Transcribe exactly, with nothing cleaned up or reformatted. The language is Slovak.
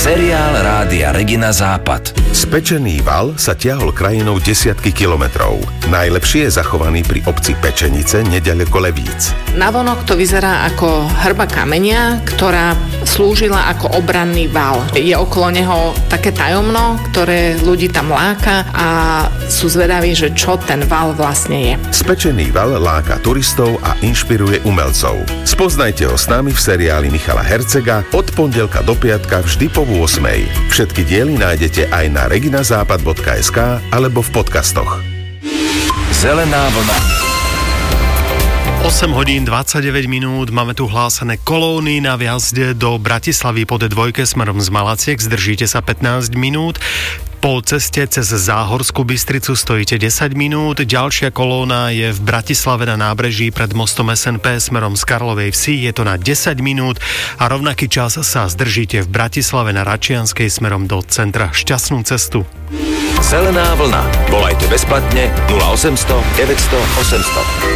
Seriál Rádia Regina Západ. Spečený val sa ťahol krajinou desiatky kilometrov. Najlepšie je zachovaný pri obci Pečenice, neďaleko Levíc. Navonok to vyzerá ako hrba kameňa, ktorá slúžila ako obranný val. Je okolo neho také tajomno, ktoré ľudí tam láka a sú zvedaví, že čo ten val vlastne je. Spečený val láka turistov a inšpiruje umelcov. Spoznajte ho s nami v seriáli Michala Hercega od pondelka do piatka vždy po ôsmej. Všetky diely nájdete aj na reginazápad bodka es ká alebo v podcastoch. Zelená vlna. osem hodín dvadsaťdeväť minút, máme tu hlásené kolóny na vjazde do Bratislavy po dé dvojke smerom z Malaciek, zdržíte sa pätnásť minút. Po ceste cez Záhorskú Bystricu stojíte desať minút, ďalšia kolóna je v Bratislave na nábreží pred mostom es en pé smerom z Karlovej Vsi, je to na desať minút a rovnaký čas sa zdržíte v Bratislave na Račianskej smerom do centra. Šťastnú cestu. Zelená vlna. Volajte bezplatne nula osemsto deväťsto osemsto.